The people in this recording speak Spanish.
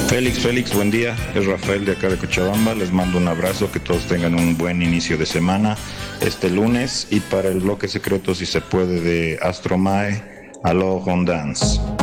Félix, buen día. Es Rafael de acá de Cochabamba. Les mando un abrazo, que todos tengan un buen inicio de semana este lunes. Y para el bloque secreto, si se puede, de Astromae, Allo on Dance.